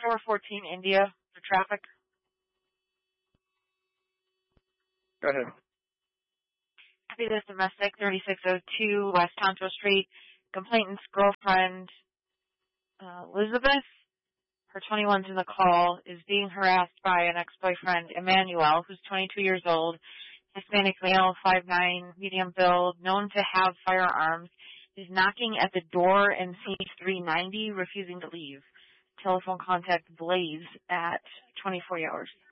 414 India for traffic. Go ahead. Copy this domestic, 3602 West Tonto Street. Complainant's girlfriend, Elizabeth, her 21's in the call, is being harassed by an ex-boyfriend, Emmanuel, who's 22 years old, Hispanic male, 5'9", medium build, known to have firearms. He's knocking at the door in C390, refusing to leave. Telephone contact Blaze at 24 hours.